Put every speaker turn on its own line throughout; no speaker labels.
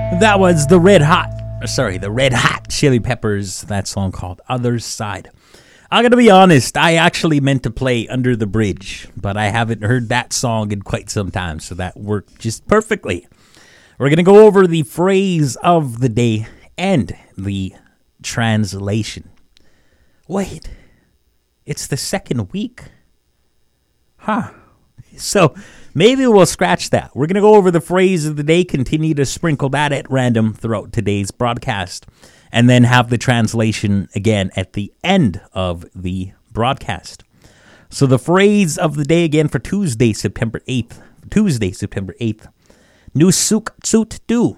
That was the Red Hot Chili Peppers. That song called Other Side. I'm going to be honest, I actually meant to play Under the Bridge, but I haven't heard that song in quite some time, so that worked just perfectly. We're going to go over the phrase of the day and the translation. Wait, it's the second week? Huh. So maybe we'll scratch that. We're going to go over the phrase of the day, continue to sprinkle that at random throughout today's broadcast, and then have the translation again at the end of the broadcast. So the phrase of the day again for Tuesday, September 8th. Nusuk tsut du.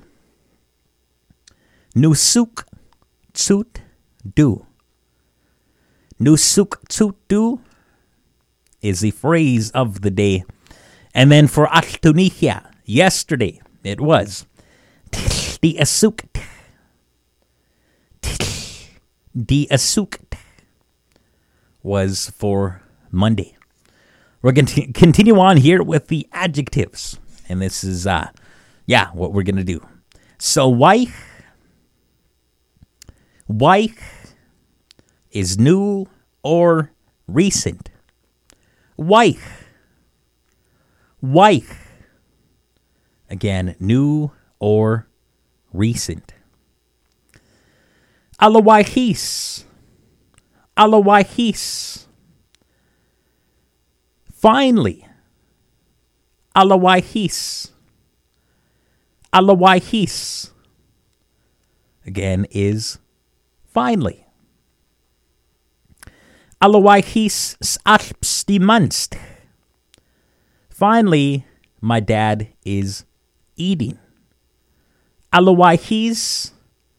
Nusuk tsut du. Nusuk tsut du is the phrase of the day. And then for Altunikia, yesterday, it was the asuk. The asuk was for Monday. We're going to continue on here with the adjectives. And this is, what we're going to do. So, waich is new or recent. Waich. Again, new or recent. Alawahis. Finally. Alawahis. Again is finally. Alawahis s'alpstimanst. Finally, my dad is eating. Alawahis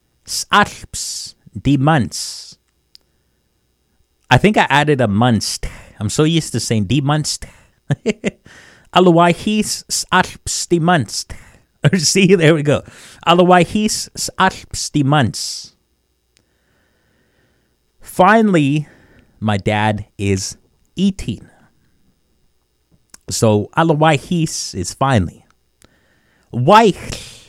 s'alpstimans. I think I added a munst. I'm so used to saying demunst. Alawahis s'alpstimans. See, there we go. Alawahis s'alpstimans. Finally, my dad is eating. So, alawahis is finally. Waich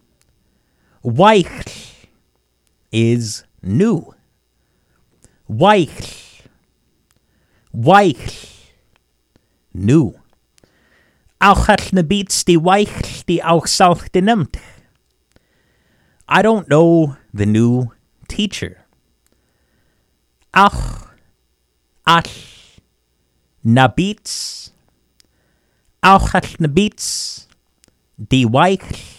is new. Waich. New. I don't know the new teacher. Nabits. Die Weich